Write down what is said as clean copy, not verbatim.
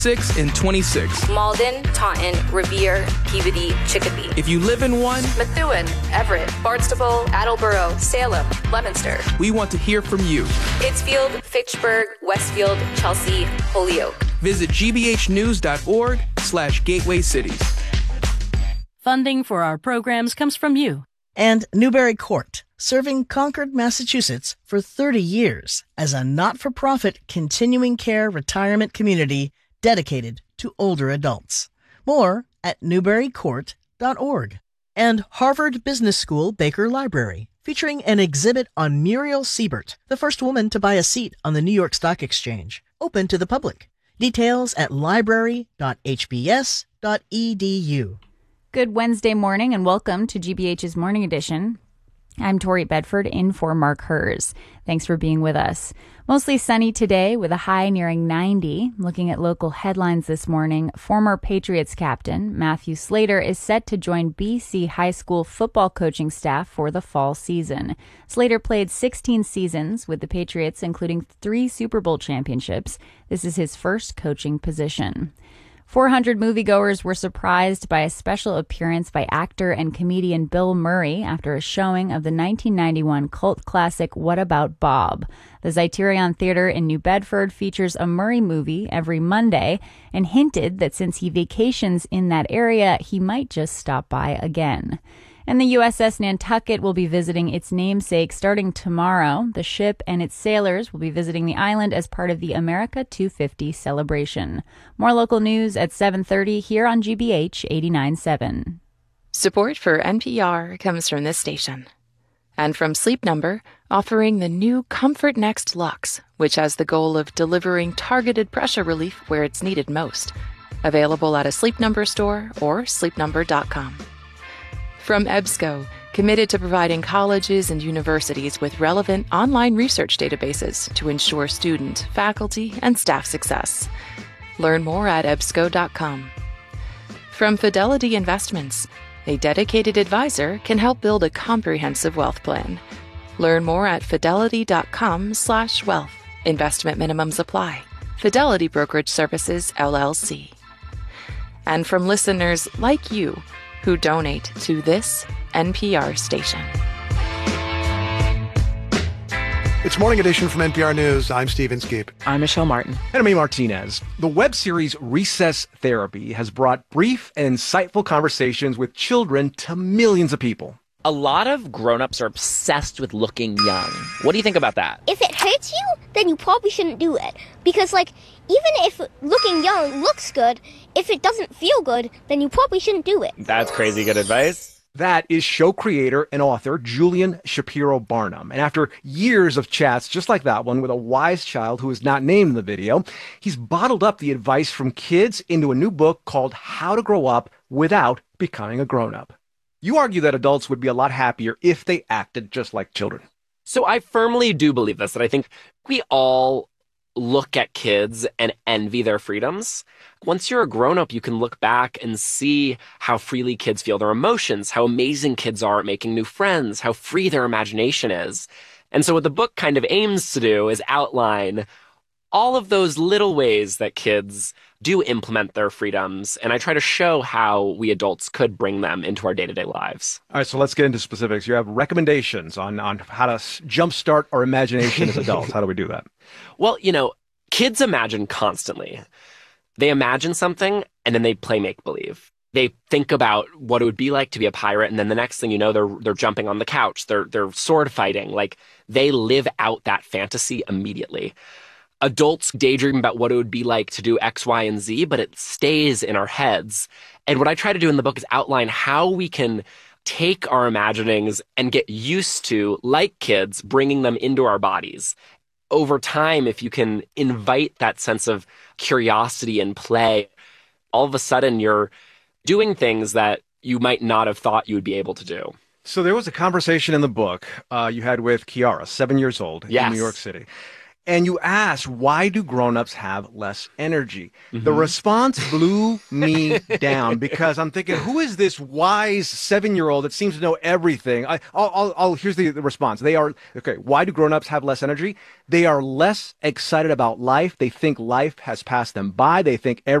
6 and 26. Malden, Taunton, Revere, Peabody, Chicopee. If you live in one, Methuen, Everett, Barnstable, Attleboro, Salem, Leominster. We want to hear from you. Pittsfield, Fitchburg, Westfield, Chelsea, Holyoke. Visit gbhnews.org/gateway cities. Funding for our programs comes from you. And Newbury Court, serving Concord, Massachusetts for 30 years as a not-for-profit continuing care retirement community dedicated to older adults. More at newburycourt.org. And Harvard Business School Baker Library, featuring an exhibit on Muriel Siebert, the first woman to buy a seat on the New York Stock Exchange, open to the public. Details at library.hbs.edu. Good Wednesday morning and welcome to GBH's Morning Edition. I'm Tori Bedford in for Mark Hers. Thanks for being with us. Mostly sunny today with a high nearing 90. Looking at local headlines this morning, former Patriots captain Matthew Slater is set to join BC high school football coaching staff for the fall season. Slater played 16 seasons with the Patriots, including 3 Super Bowl championships. This is his first coaching position. 400 moviegoers were surprised by a special appearance by actor and comedian Bill Murray after a showing of the 1991 cult classic What About Bob? The Zeiterion Theater in New Bedford features a Murray movie every Monday and hinted that since he vacations in that area, he might just stop by again. And the USS Nantucket will be visiting its namesake starting tomorrow. The ship and its sailors will be visiting the island as part of the America 250 celebration. More local news at 7:30 here on GBH 89.7. Support for NPR comes from this station. And from Sleep Number, offering the new Comfort Next Luxe, which has the goal of delivering targeted pressure relief where it's needed most. Available at a Sleep Number store or sleepnumber.com. From EBSCO, committed to providing colleges and universities with relevant online research databases to ensure student, faculty, and staff success. Learn more at ebsco.com. From Fidelity Investments, a dedicated advisor can help build a comprehensive wealth plan. Learn more at fidelity.com/wealth. Investment minimums apply. Fidelity Brokerage Services, LLC. And from listeners like you, who donate to this NPR station. It's Morning Edition from NPR News. I'm Steve Inskeep. I'm Michelle Martin. And I'm Amy Martinez. The web series Recess Therapy has brought brief and insightful conversations with children to millions of people. A lot of grown-ups are obsessed with looking young. What do you think about that? If it hurts you, then you probably shouldn't do it. Because, even if looking young looks good, if it doesn't feel good, then you probably shouldn't do it. That's crazy good advice. That is show creator and author Julian Shapiro Barnum. And after years of chats just like that one with a wise child who is not named in the video, he's bottled up the advice from kids into a new book called How to Grow Up Without Becoming a Grown-Up. You argue that adults would be a lot happier if they acted just like children. So I firmly do believe this, that I think we all look at kids and envy their freedoms. Once you're a grown-up, you can look back and see how freely kids feel their emotions, how amazing kids are at making new friends, how free their imagination is. And so what the book kind of aims to do is outline all of those little ways that kids do implement their freedoms, and I try to show how we adults could bring them into our day-to-day lives. All right, so let's get into specifics. You have recommendations on how to jumpstart our imagination as adults. How do we do that? Well, kids imagine constantly. They imagine something, and then they play make-believe. They think about what it would be like to be a pirate, and then the next thing you know, they're jumping on the couch. They're sword fighting. They live out that fantasy immediately. Adults daydream about what it would be like to do X, Y, and Z, but it stays in our heads. And what I try to do in the book is outline how we can take our imaginings and get used to, like kids, bringing them into our bodies. Over time, if you can invite that sense of curiosity and play, all of a sudden you're doing things that you might not have thought you would be able to do. So there was a conversation in the book you had with Kiara, 7 years old, yes, in New York City. and you asked, why do grown-ups have less energy? The response blew me down because I'm thinking, who is this wise 7-year-old that seems to know everything? Here's the response. Why do grown-ups have less energy? They are less excited about life. They think life has passed them by. They think every